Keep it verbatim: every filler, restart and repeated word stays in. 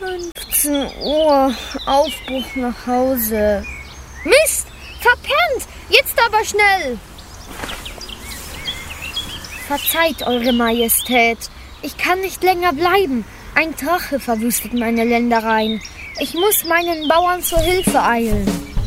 fünfzehn Uhr, Aufbruch nach Hause. Mist, verpennt, jetzt aber schnell. Verzeiht, Eure Majestät, ich kann nicht länger bleiben. Ein Drache verwüstet meine Ländereien. Ich muss meinen Bauern zur Hilfe eilen.